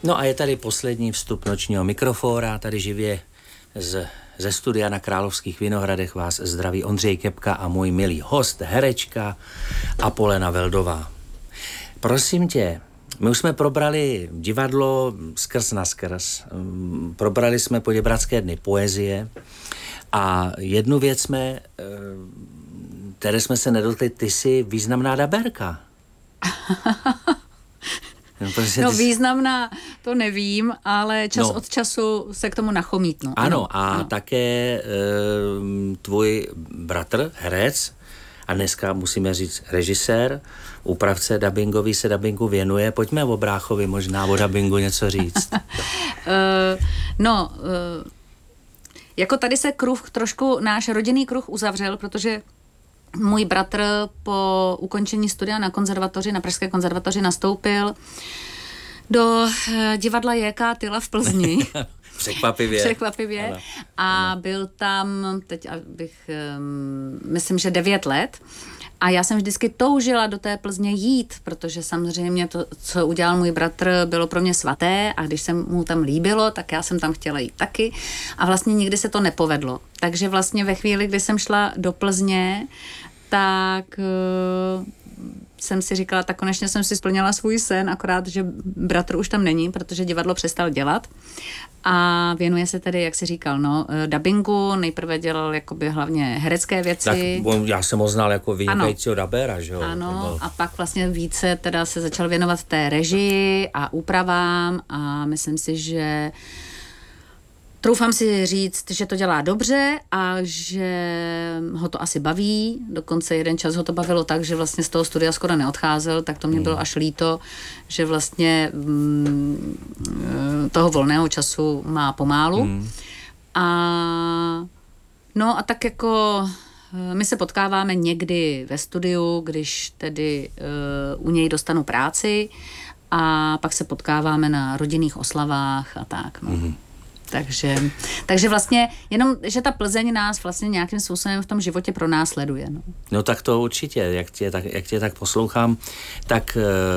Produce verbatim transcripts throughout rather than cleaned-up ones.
No a je tady poslední vstup nočního mikrofóra, tady živě z, ze studia na Královských Vinohradech vás zdraví Ondřej Kepka a můj milý host, herečka Apolena Veldová. Prosím tě, my už jsme probrali divadlo skrz na skrz, probrali jsme Poděbradské dny poezie a jednu věc jsme, které jsme se nedotkli, ty jsi významná dabérka. No, prostě no významná, to nevím, ale čas no. od času se k tomu nachomítnu. Ano, ano a ano. také e, tvůj bratr, herec, a dneska musíme říct režisér, úpravce dabingový se dabingu věnuje. Pojďme o bráchovi možná o dabingu něco říct. uh, no, uh, jako tady se kruh, trošku náš rodinný kruh uzavřel, protože můj bratr po ukončení studia na konzervatoři, na Pražské konzervatoři nastoupil do divadla J K Tyla v Plzni. Překvapivě. Překvapivě. Ano. A byl tam, teď bych, um, myslím, že devět let. A já jsem vždycky toužila do té Plzně jít, protože samozřejmě to, co udělal můj bratr, bylo pro mě svaté a když se mu tam líbilo, tak já jsem tam chtěla jít taky a vlastně nikdy se to nepovedlo. Takže vlastně ve chvíli, kdy jsem šla do Plzně, tak uh, jsem si říkala, tak konečně jsem si splnila svůj sen, akorát, že bratr už tam není, protože divadlo přestal dělat a věnuje se tedy, jak jsi říkal, no, dabingu, nejprve dělal jakoby hlavně herecké věci. Tak já jsem ho znal jako vynikajícího dabéra, že jo? Ano, a pak vlastně více teda se začal věnovat té režii a úpravám a myslím si, že troufám si říct, že to dělá dobře a že ho to asi baví. Dokonce jeden čas ho to bavilo tak, že vlastně z toho studia skoro neodcházel, tak to mě bylo až líto, že vlastně mm, toho volného času má pomálu. Mm. A no a tak jako my se potkáváme někdy ve studiu, když tedy uh, u něj dostanu práci a pak se potkáváme na rodinných oslavách a tak, no. Mm. Takže, takže vlastně jenom, že ta Plzeň nás vlastně nějakým způsobem v tom životě pronásleduje. No, no tak to určitě, jak tě tak, jak tě tak poslouchám, tak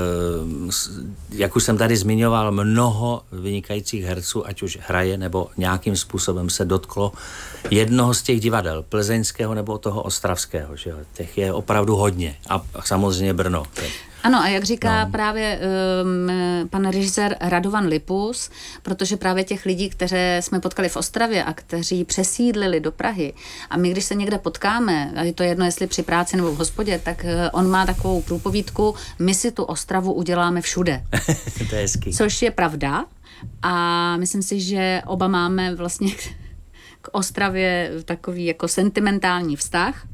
jak už jsem tady zmiňoval, mnoho vynikajících herců, ať už hraje nebo nějakým způsobem se dotklo jednoho z těch divadel, plzeňského nebo toho ostravského, že jo, těch je opravdu hodně a samozřejmě Brno. Ano, a jak říká no. právě um, pan režisér Radovan Lipus, protože právě těch lidí, které jsme potkali v Ostravě a kteří přesídlili do Prahy a my, když se někde potkáme, a je to jedno, jestli při práci nebo v hospodě, tak uh, on má takovou průpovídku, my si tu Ostravu uděláme všude. To je hezký. Což je pravda a myslím si, že oba máme vlastně k Ostravě takový jako sentimentální vztah.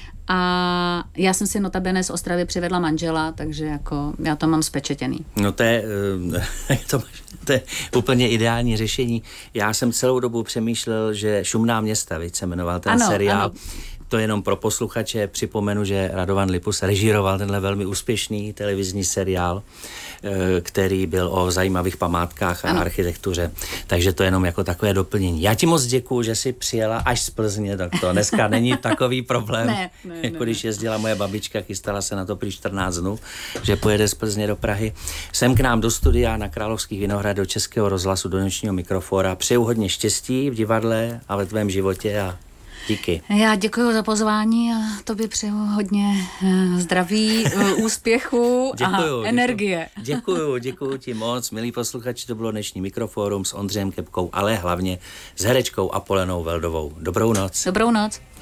A já jsem si notabene z Ostravy přivedla manžela, takže jako já to mám spečetěný. No to je, to, to je úplně ideální řešení. Já jsem celou dobu přemýšlel, že Šumná města, víc se jmenoval ten ano, seriál. Ano. To jenom pro posluchače připomenu, že Radovan Lipus režíroval tenhle velmi úspěšný televizní seriál, který byl o zajímavých památkách a ano. architektuře. Takže to jenom jako takové doplnění. Já ti moc děkuju, že jsi přijela až z Plzně, tak to dneska není takový problém. Ne, ne, jako ne, když ne. jezdila moje babička, chystala se na to prý čtrnáct dnů, že pojede z Plzně do Prahy. Sem k nám do studia na Královských Vinohradech do Českého rozhlasu, do nočního mikrofóra. Přeju hodně štěstí v divadle a ve tvém životě a díky. Já děkuji za pozvání a tobě přeju hodně zdraví, úspěchu děkuju, a energie. Děkuju, děkuju ti moc. Milí posluchači, to bylo dnešní Mikrofórum s Ondřejem Kepkou, ale hlavně s herečkou Apolenou Veldovou. Dobrou noc. Dobrou noc.